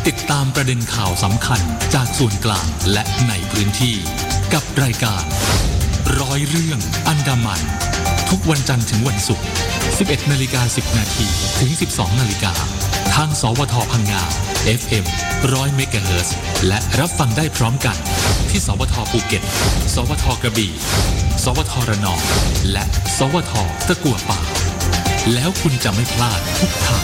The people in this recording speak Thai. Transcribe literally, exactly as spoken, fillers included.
ติดตามประเด็นข่าวสำคัญจากส่วนกลางและในพื้นที่กับรายการร้อยเรื่องอันดามันทุกวันจันทร์ถึงวันศุกร์ สิบเอ็ดนาฬิกาสิบนาทีถึง สิบสองนาฬิกาทางสวทพังงา เอฟ เอ็ม หนึ่งร้อย เมกะเฮิรตซ์และรับฟังได้พร้อมกันที่สวทภูเก็ตสวทกระบี่สวทระนองและสวทตะกั่วป่าแล้วคุณจะไม่พลาดทุกข่าว